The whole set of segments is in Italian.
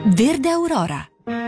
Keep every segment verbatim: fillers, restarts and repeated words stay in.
Verde Aurora.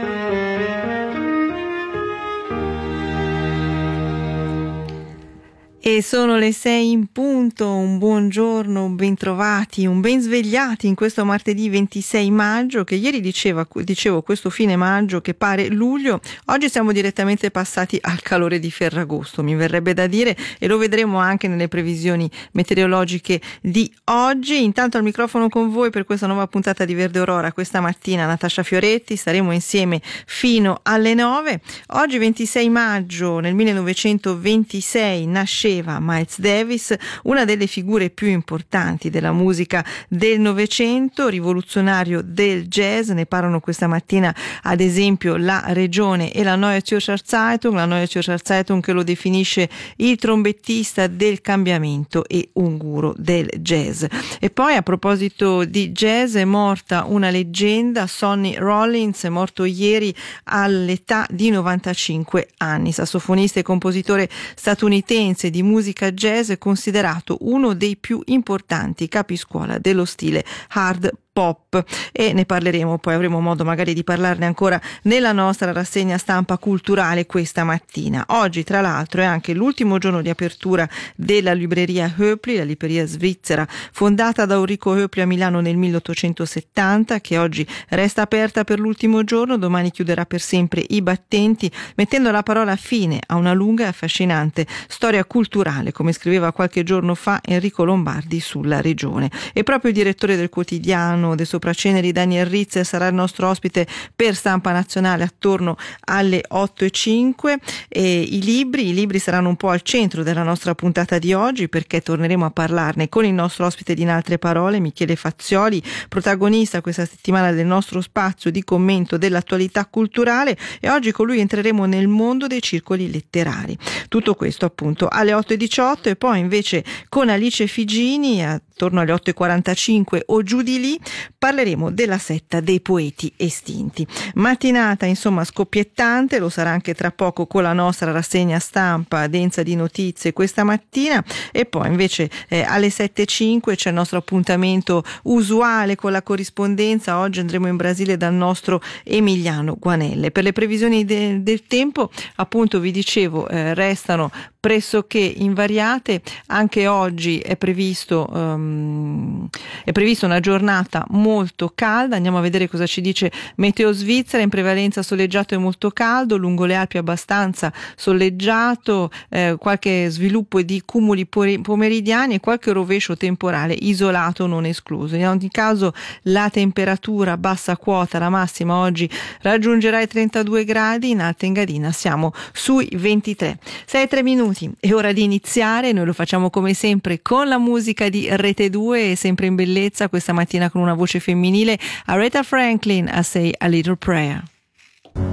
E sono le sei in punto, un buongiorno, un ben trovati, un ben svegliati in questo martedì ventisei maggio, che ieri diceva, dicevo questo fine maggio che pare luglio, oggi siamo direttamente passati al calore di Ferragosto, mi verrebbe da dire, e lo vedremo anche nelle previsioni meteorologiche di oggi. Intanto al microfono con voi per questa nuova puntata di Verde Aurora, questa mattina Natascia Fioretti, staremo insieme fino alle nove. Oggi ventisei maggio, nel millenovecentoventisei nasceva Miles Davis, una delle figure più importanti della musica del Novecento, rivoluzionario del jazz. Ne parlano questa mattina ad esempio la Regione e la Neue Zürcher Zeitung, la Neue Zürcher Zeitung che lo definisce il trombettista del cambiamento e un guru del jazz. E poi a proposito di jazz è morta una leggenda, Sonny Rollins, è morto ieri all'età di novantacinque anni, sassofonista e compositore statunitense di musica jazz, è considerato uno dei più importanti capiscuola dello stile hard pop, e ne parleremo, poi avremo modo magari di parlarne ancora nella nostra rassegna stampa culturale questa mattina. Oggi tra l'altro è anche l'ultimo giorno di apertura della libreria Hoepli, la libreria svizzera fondata da Ulrico Hoepli a Milano nel milleottocentosettanta, che oggi resta aperta per l'ultimo giorno, domani chiuderà per sempre i battenti, mettendo la parola fine a una lunga e affascinante storia culturale, come scriveva qualche giorno fa Enrico Lombardi sulla regione. E proprio il direttore del quotidiano dei Sopraceneri, Daniel Ritzer, sarà il nostro ospite per Stampa Nazionale attorno alle otto e cinque. E i libri, i libri saranno un po' al centro della nostra puntata di oggi, perché torneremo a parlarne con il nostro ospite di In Altre Parole, Michele Fazzioli, protagonista questa settimana del nostro spazio di commento dell'attualità culturale, e oggi con lui entreremo nel mondo dei circoli letterari. Tutto questo appunto alle otto e diciotto, e poi invece con Alice Figini attorno alle otto e quarantacinque o giù di lì parleremo della setta dei poeti estinti. Mattinata insomma scoppiettante, lo sarà anche tra poco con la nostra rassegna stampa densa di notizie questa mattina, e poi invece eh, alle sette e cinque c'è il nostro appuntamento usuale con la corrispondenza. Oggi andremo in Brasile dal nostro Emiliano Guanelle. Per le previsioni de- del tempo appunto vi dicevo eh, restano pressoché invariate. Anche oggi è previsto um, è prevista una giornata molto calda. Andiamo a vedere cosa ci dice Meteo Svizzera. In prevalenza soleggiato e molto caldo, lungo le Alpi abbastanza soleggiato, eh, qualche sviluppo di cumuli pomeridiani e qualche rovescio temporale isolato non escluso. In ogni caso la temperatura bassa quota, la massima oggi raggiungerà i trentadue gradi, in Alta Engadina siamo sui ventitré. sei e tre minuti. È ora di iniziare, noi lo facciamo come sempre con la musica di Rete due, e sempre in bellezza questa mattina con una voce femminile, Aretha Franklin a Say a Little Prayer.